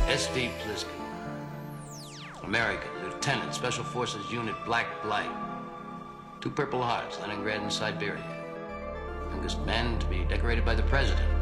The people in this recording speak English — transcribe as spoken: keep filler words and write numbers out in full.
S D Pliskin. American, Lieutenant, Special Forces Unit Black Blight. Two Purple Hearts, Leningrad and Siberia. Youngest man to be decorated by the President.